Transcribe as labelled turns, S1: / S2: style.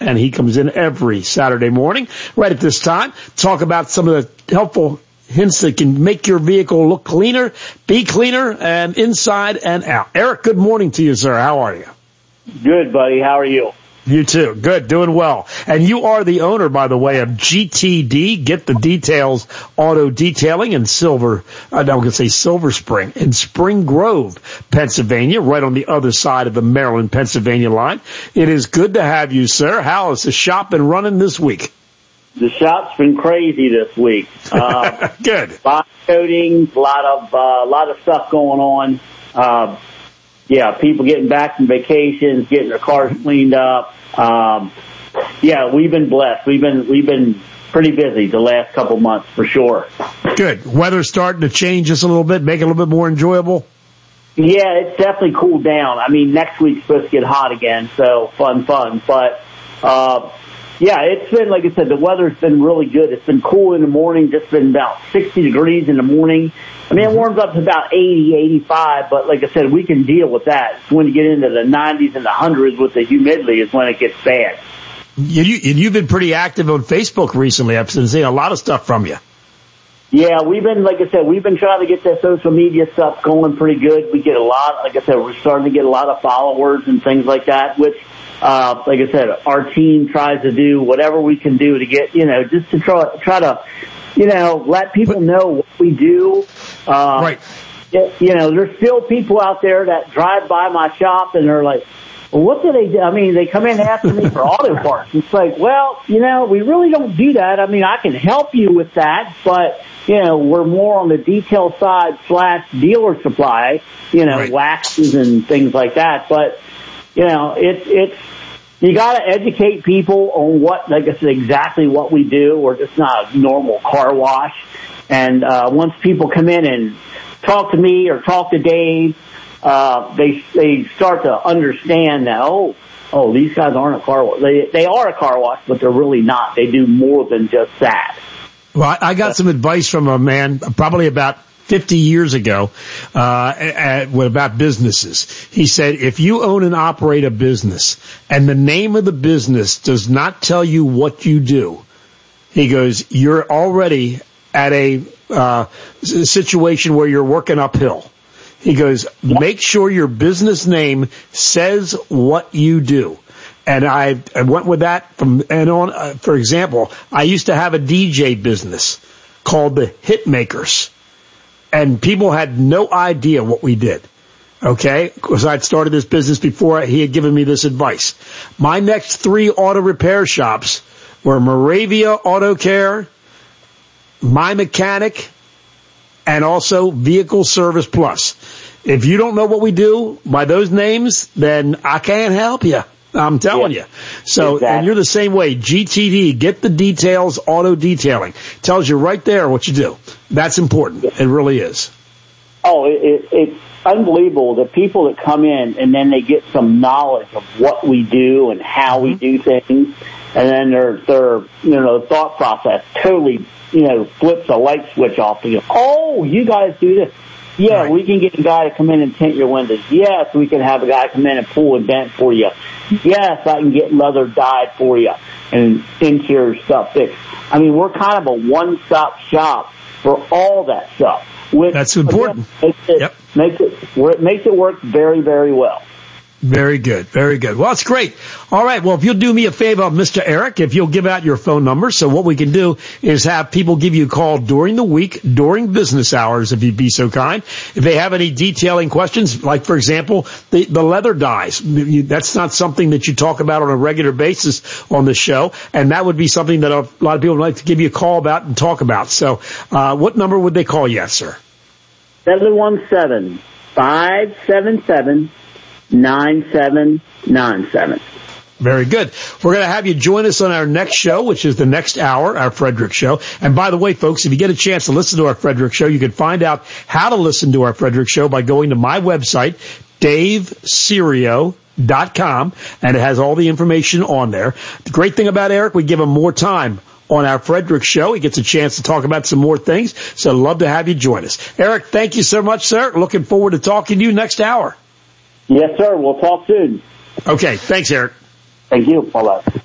S1: and he comes in every Saturday morning right at this time. Talk about some of the helpful hints that can make your vehicle look cleaner, be cleaner, and inside and out. Eric, good morning to you, sir. How are you?
S2: Good, buddy. How are you?
S1: You too. Good. Doing well. And you are the owner, by the way, of GTD, Get the Details Auto Detailing in Silver Spring, in Spring Grove, Pennsylvania, right on the other side of the Maryland-Pennsylvania line. It is good to have you, sir. How has the shop been running this week?
S2: The shop's been crazy this week.
S1: Good.
S2: A lot of coatings, a lot of stuff going on. People getting back from vacations, getting their cars cleaned up. We've been blessed. We've been pretty busy the last couple months for sure.
S1: Good. Weather's starting to change just a little bit, make it a little bit more enjoyable.
S2: Yeah, it's definitely cooled down. I mean, next week's supposed to get hot again, so fun. But, it's been, like I said, the weather's been really good. It's been cool in the morning, just been about 60 degrees in the morning. I mean, it warms up to about 80, 85, but like I said, we can deal with that. It's when you get into the 90s and the 100s with the humidity is when it gets bad.
S1: You've been pretty active on Facebook recently. I've been seeing a lot of stuff from you.
S2: Yeah, we've been trying to get that social media stuff going pretty good. We get a lot, like I said, we're starting to get a lot of followers and things like that, which, like I said, our team tries to do whatever we can do to get, just to try to, let people know what we do.
S1: Right.
S2: There's still people out there that drive by my shop and they're like, well, what do they do? I mean, they come in asking me for auto parts. It's like, well, we really don't do that. I mean, I can help you with that, but, we're more on the detail side / dealer supply,
S1: Right.
S2: waxes and things like that. But, it's, you got to educate people on what, like I said, exactly what we do. We're just not a normal car wash. And once people come in and talk to me or talk to Dave, they start to understand that, oh, these guys aren't a car wash. They are a car wash, but they're really not. They do more than just that.
S1: Well, I got some advice from a man probably about 50 years ago about businesses. He said, if you own and operate a business and the name of the business does not tell you what you do, he goes, you're already at a situation where you're working uphill. He goes, make sure your business name says what you do. And I went with that from and on. For example, I used to have a DJ business called the Hitmakers, and people had no idea what we did. Okay, because I'd started this business before he had given me this advice. My next 3 auto repair shops were Moravia Auto Care, My Mechanic, and also Vehicle Service Plus. If you don't know what we do by those names, then I can't help you. I'm telling you. So, exactly. And you're the same way. GTD, Get the Details Auto Detailing. Tells you right there what you do. That's important. It really is.
S2: Oh, it's unbelievable. The people that come in and then they get some knowledge of what we do and how we do things, and then their thought process totally, flips a light switch off. And oh, you guys do this. Yeah, right. We can get a guy to come in and tint your windows. Yes, we can have a guy come in and pull a dent for you. Yes, I can get leather dyed for you and interior stuff fixed. I mean, we're kind of a one-stop shop for all that stuff.
S1: That's important.
S2: Again, makes it work very, very well.
S1: Very good. Very good. Well, that's great. All right. Well, if you'll do me a favor, Mr. Eric, if you'll give out your phone number. So what we can do is have people give you a call during the week, during business hours, if you'd be so kind. If they have any detailing questions, like, for example, the leather dyes, that's not something that you talk about on a regular basis on the show. And that would be something that a lot of people would like to give you a call about and talk about. So, what number would they call you, sir?
S2: 717-577-9797.
S1: Very good. We're going to have you join us on our next show, which is the next hour, our Frederick Show. And by the way, folks, if you get a chance to listen to our Frederick Show, you can find out how to listen to our Frederick Show by going to my website, DaveSerio.com, and it has all the information on there. The great thing about Eric, we give him more time on our Frederick Show. He gets a chance to talk about some more things. So I'd love to have you join us. Eric, thank you so much, sir. Looking forward to talking to you next hour.
S2: Yes, sir. We'll talk soon.
S1: Okay. Thanks, Eric.
S2: Thank you. Bye-bye.